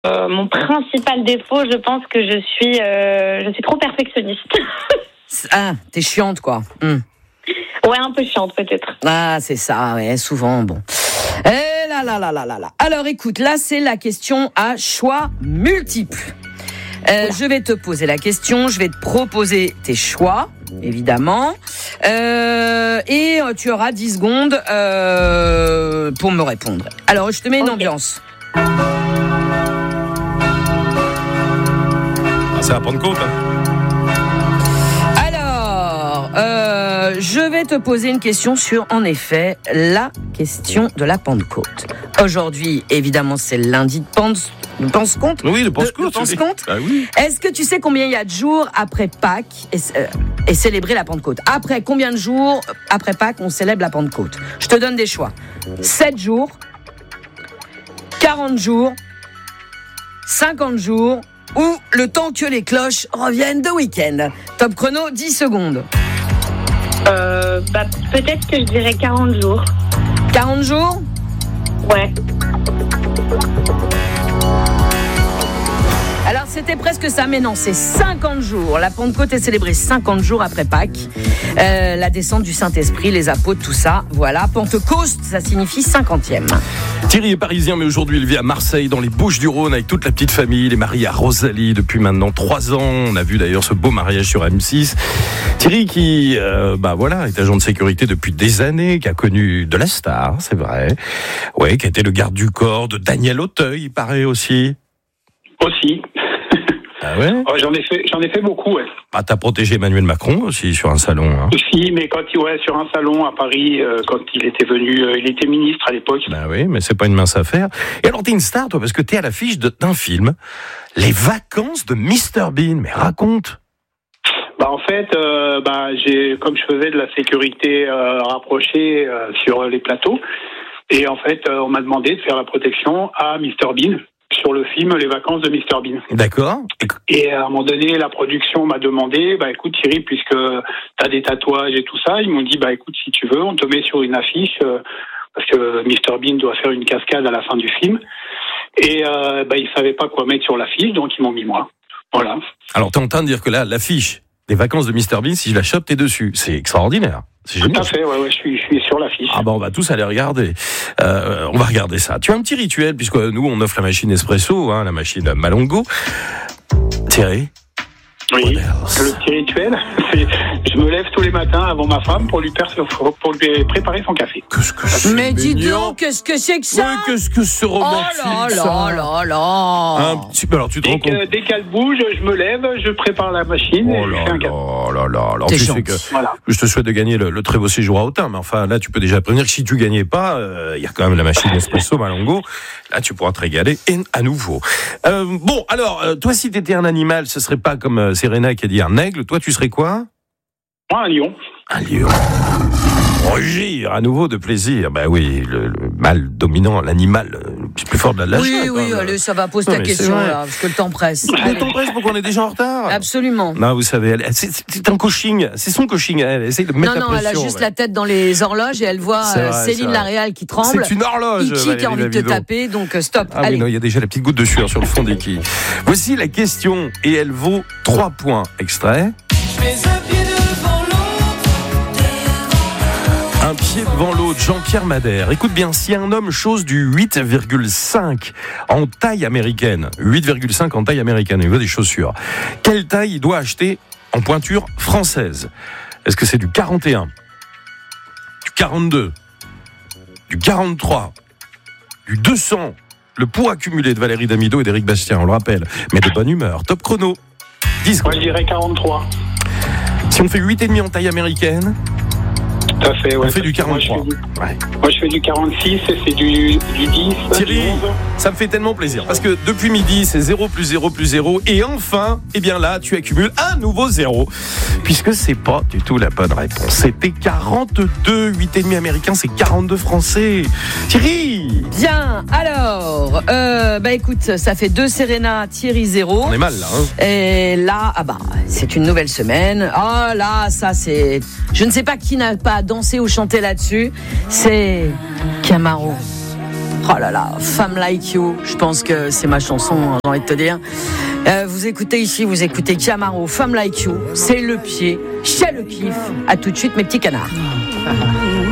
Mon principal défaut, je pense que je suis trop perfectionniste. Ah, t'es chiante, quoi. Ouais, un peu chiante, peut-être. Ah, c'est ça, ouais, souvent, bon. Eh là. Alors, écoute, là, c'est la question à choix multiples. Je vais te poser la question, je vais te proposer tes choix, évidemment. Et tu auras 10 secondes pour me répondre. Alors, je te mets une ambiance. C'est la Pentecôte, Alors, je vais te poser une question sur, en effet, la question de la Pentecôte. Aujourd'hui, évidemment, c'est le lundi de Pentecôte. Oui, le Pentecôte. Le Pentecôte. Ah oui. Est-ce que tu sais combien il y a de jours après Pâques et célébrer la Pentecôte? Après combien de jours après Pâques on célèbre la Pentecôte? Je te donne des choix. 7 jours, 40 jours, 50 jours ou le temps que les cloches reviennent de week-end. Top chrono, 10 secondes. Peut-être que je dirais 40 jours. 40 jours? Ouais. Alors c'était presque ça, mais non, c'est 50 jours. La Pentecôte est célébrée 50 jours après Pâques. La descente du Saint-Esprit, les apôtres, tout ça, voilà. Pentecôte, ça signifie 50e. Thierry est parisien, mais aujourd'hui il vit à Marseille, dans les Bouches-du-Rhône, avec toute la petite famille. Il est marié à Rosalie depuis maintenant 3 ans. On a vu d'ailleurs ce beau mariage sur M6. Thierry qui, est agent de sécurité depuis des années, qui a connu de la star, c'est vrai. Ouais, qui a été le garde du corps de Daniel Auteuil, il paraît aussi. Aussi. Ah ouais? Oh, j'en ai fait beaucoup, ouais. Ah, t'as protégé Emmanuel Macron aussi sur un salon, hein. Aussi, mais sur un salon à Paris, quand il était venu, il était ministre à l'époque. Bah oui, mais c'est pas une mince affaire. Et alors t'es une star, toi, parce que t'es à l'affiche d'un film, Les Vacances de Mr Bean. Mais raconte. En fait, comme je faisais de la sécurité rapprochée sur les plateaux, et en fait, on m'a demandé de faire la protection à Mr Bean sur le film Les Vacances de Mr Bean. D'accord. Et à un moment donné, la production m'a demandé, écoute Thierry, puisque t'as des tatouages et tout ça, ils m'ont dit, écoute, si tu veux, on te met sur une affiche, parce que Mr Bean doit faire une cascade à la fin du film. Et ils savaient pas quoi mettre sur l'affiche, donc ils m'ont mis moi. Voilà. Alors t'es en train de dire que là, l'affiche des Vacances de Mr Bean, si je la chope, t'es dessus. C'est extraordinaire. C'est génial. Tout à fait, ouais, je suis sur l'affiche. Ah on va tous aller regarder. On va regarder ça. Tu as un petit rituel, puisque nous, on offre la machine Espresso, la machine Malongo. Thierry? Oui, le petit rituel, c'est je me lève tous les matins avant ma femme pour lui préparer son café. Qu'est-ce que c'est Mais dis mignon. donc, qu'est-ce que c'est que ça? Ouais, qu'est-ce que c'est romantique, ça. là. Un petit peu, alors tu te rends compte. Dès qu'elle bouge, je me lève, je prépare la machine et je fais un café. Alors T'es tu sais gentil. que Voilà. je te souhaite de gagner le très beau séjour à Autun, mais enfin là tu peux déjà prévenir que si tu gagnais pas, il y a quand même la machine Espresso Malongo. Là tu pourras te régaler et à nouveau. Toi si t'étais un animal, ce serait pas comme Serena qui a dit un aigle. Toi tu serais quoi? Moi, un lion. Un lion. Rugir à nouveau de plaisir. Oui, le mâle dominant, l'animal le plus fort de la chaîne. Oui, allez, ça va, pose Non, ta mais question, c'est vrai. là, parce que le temps presse. Le temps presse pour qu'on est déjà en retard. Absolument. Non, vous savez, c'est un coaching, c'est son coaching. Elle essaye de mettre la pression. Elle a juste la tête dans les horloges et elle voit C'est vrai, c'est Céline vrai. Laréal qui tremble. C'est une horloge. Iki qui a envie de te taper, donc stop. Ah allez. oui, non, il y a déjà la petite goutte de sueur sur le fond des quilles. Voici la question et elle vaut 3 points. Extrait. Un pied devant l'autre, Jean-Pierre Madère. Écoute bien, si un homme chose du 8,5 en taille américaine, 8,5 en taille américaine, il veut des chaussures, quelle taille il doit acheter en pointure française? Est-ce que c'est du 41, du 42, du 43, du 200? Le poids accumulé de Valérie Damido et d'Éric Bastien, on le rappelle, mais de bonne humeur. Top chrono. 10 Moi, je dirais 43. Si on fait 8,5 en taille américaine, Tout à fait, ouais. on fait du 43. Moi, je fais du 46 et c'est du 10. Thierry, du 11. ça me fait tellement plaisir parce que depuis midi, c'est 0 plus 0 plus 0 et enfin, là, tu accumules un nouveau 0 puisque c'est pas du tout la bonne réponse. C'était 42, 8,5 américains, c'est 42 français. Thierry! Bien, alors, écoute, ça fait 2 Serena, Thierry 0. On est mal là, hein. Et là, c'est une nouvelle semaine. Oh là, ça c'est... Je ne sais pas qui n'a pas dansé ou chanté là-dessus. C'est Camaro. Oh là là, Femme Like You, je pense que c'est ma chanson, j'ai envie de te dire. Vous écoutez Camaro, Femme Like You, c'est le pied, chez le kiff. À tout de suite mes petits canards.